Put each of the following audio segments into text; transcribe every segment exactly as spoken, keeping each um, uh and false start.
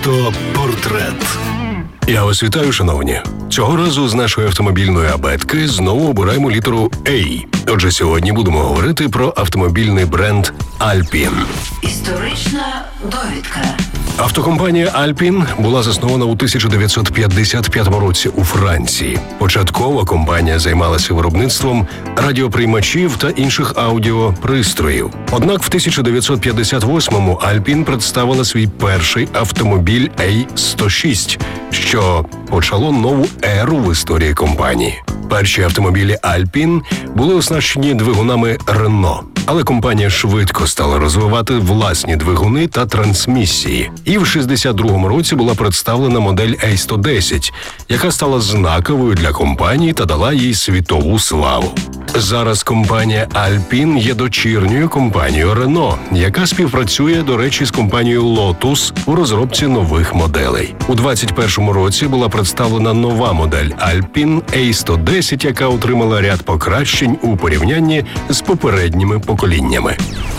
Автопортрет. Я вас вітаю, шановні. Цього разу з нашої автомобільної абетки знову обираємо літеру «А». Отже, сьогодні будемо говорити про автомобільний бренд Alpine. Історична довідка. Автокомпанія Alpine була заснована у тисяча дев'ятсот п'ятдесят п'ятому році у Франції. Початково компанія займалася виробництвом радіоприймачів та інших аудіопристроїв. Однак в тисяча дев'ятсот п'ятдесят восьмому Alpine представила свій перший автомобіль А сто шість, що почало нову еру в історії компанії. Перші автомобілі Alpine були оснащені двигунами Renault. Але компанія швидко стала розвивати власні двигуни та трансмісії. І в шістдесят другому році була представлена модель А сто десять, яка стала знаковою для компанії та дала їй світову славу. Зараз компанія Alpine є дочірньою компанією Renault, яка співпрацює, до речі, з компанією Lotus у розробці нових моделей. У двадцять першому році була представлена нова модель Alpine А сто десять, яка отримала ряд покращень у порівнянні з попередніми поколіннями.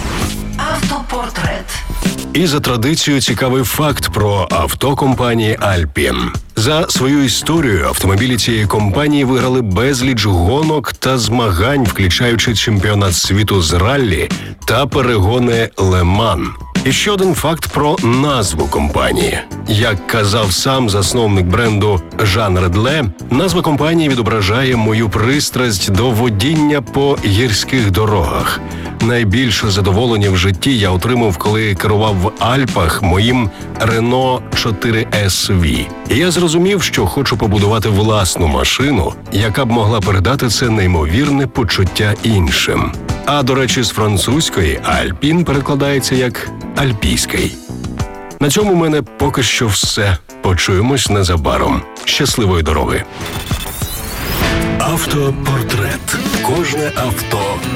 Автопортрет. І за традицією цікавий факт про авто компанії Alpine. За свою історію автомобілі цієї компанії виграли безліч гонок та змагань, включаючи чемпіонат світу з раллі та перегони Ле-Ман. І ще один факт про назву компанії. Як казав сам засновник бренду Жан Редле, назва компанії відображає мою пристрасть до водіння по гірських дорогах. Найбільше задоволення в житті я отримав, коли керував в Альпах моїм Renault чотири ес ві. І я зрозумів, що хочу побудувати власну машину, яка б могла передати це неймовірне почуття іншим. А, до речі, з французької Alpine перекладається як «альпійський». На цьому у мене поки що все. Почуємось незабаром. Щасливої дороги! Автопортрет. Кожне авто